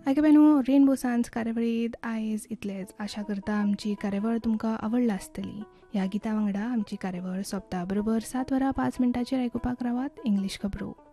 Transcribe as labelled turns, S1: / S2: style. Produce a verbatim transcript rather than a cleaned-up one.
S1: आयकब्यानो rainbow सांज कार्यावळीत आयज इतलेंच. आशा करता आमची कार्यावळ तुमकां आवडला आसतली. ह्या गिता वांगडा आमची कार्यावळ सोंपता. बरोबर सात वरां पांच मिनटांचेर आयकुपाक रावात इंग्लीश खबरो.